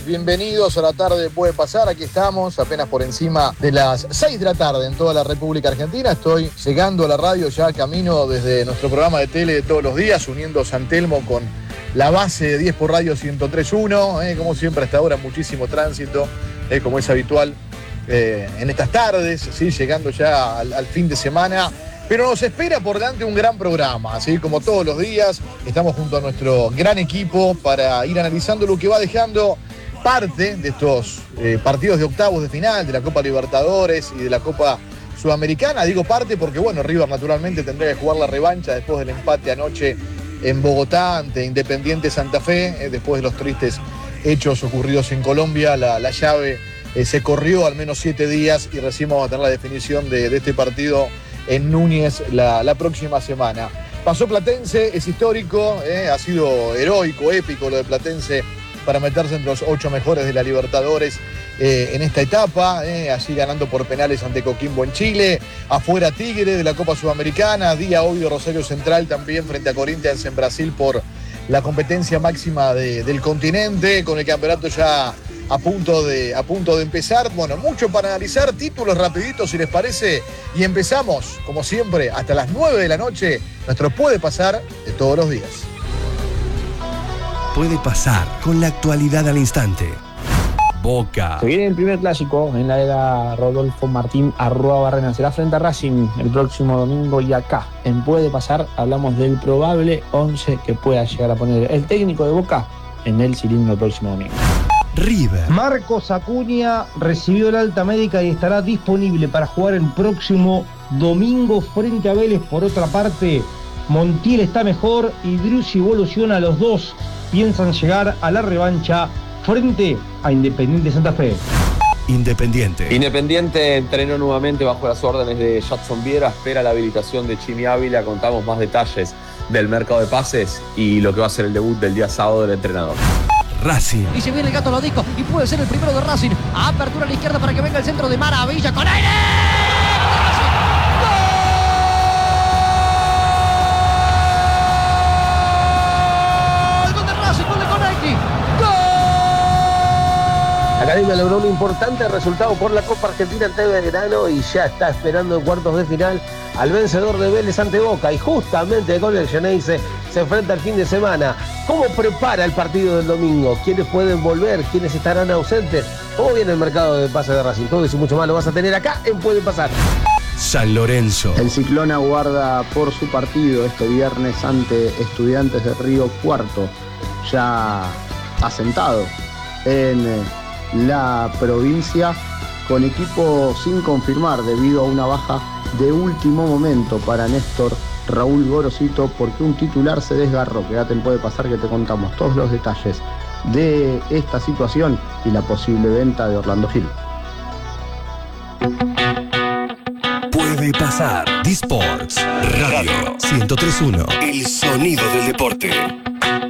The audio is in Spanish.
Bienvenidos a la tarde Puede Pasar, aquí estamos, apenas por encima de las 6 de la tarde en toda la República Argentina. Estoy llegando a la radio ya camino desde nuestro programa de tele de todos los días, uniendo San Telmo con la base de 10 por radio 103.1, como siempre hasta ahora muchísimo tránsito, como es habitual en estas tardes, ¿sí? Llegando ya al fin de semana. Pero nos espera por delante un gran programa, así como todos los días. Estamos junto a nuestro gran equipo para ir analizando lo que va dejando parte de estos partidos de octavos de final de la Copa Libertadores y de la Copa Sudamericana. Digo parte porque, bueno, River naturalmente tendría que jugar la revancha después del empate anoche en Bogotá ante Independiente Santa Fe, después de los tristes hechos ocurridos en Colombia. La llave se corrió al menos 7 días y recién vamos a tener la definición de este partido en Núñez la próxima semana. Pasó Platense, es histórico, ha sido heroico, épico lo de Platense para meterse entre los 8 mejores de la Libertadores en esta etapa, allí ganando por penales ante Coquimbo en Chile. Afuera Tigre de la Copa Sudamericana, día hoy de Rosario Central también frente a Corinthians en Brasil por la competencia máxima del continente, con el campeonato ya a punto de empezar. Bueno, mucho para analizar, títulos rapiditos si les parece, y empezamos, como siempre, hasta las 9 de la noche, nuestro Puede Pasar de todos los días. Puede Pasar, con la actualidad al instante. Boca. Se viene el primer clásico en la era Rodolfo Martín @Barrena. Será frente a Racing el próximo domingo, y acá en Puede Pasar hablamos del probable 11 que pueda llegar a poner el técnico de Boca en el cilindro el próximo domingo. River. Marcos Acuña recibió el alta médica y estará disponible para jugar el próximo domingo frente a Vélez. Por otra parte, Montiel está mejor y Driussi evoluciona. Los dos piensan llegar a la revancha frente a Independiente Santa Fe. Independiente entrenó nuevamente bajo las órdenes de Jadson Viera, espera la habilitación de Chimi Ávila. Contamos más detalles del mercado de pases y lo que va a ser el debut del día sábado del entrenador. Racing. Y se viene el Gato Lodico y puede ser el primero de Racing. Apertura a la izquierda para que venga el centro de Maravilla con aire. ¡Gol de Racing! ¡Gol de Conecti! La Academia logró un importante resultado por la Copa Argentina ante Belgrano y ya está esperando en cuartos de final al vencedor de Vélez ante Boca, y justamente con el Xeneize se enfrenta el fin de semana. ¿Cómo prepara el partido del domingo? ¿Quiénes pueden volver? ¿Quiénes estarán ausentes? ¿Cómo viene el mercado de pases de Racing? Todo eso y mucho más lo vas a tener acá en Puede Pasar. San Lorenzo. El Ciclón aguarda por su partido este viernes ante Estudiantes de Río Cuarto, ya asentado en la provincia, con equipo sin confirmar debido a una baja de último momento para Néstor Raúl Gorosito, porque un titular se desgarró. Quédate en Puede Pasar que te contamos todos los detalles de esta situación y la posible venta de Orlando Gil. Puede Pasar. D-Sports Radio 103.1. El sonido del deporte.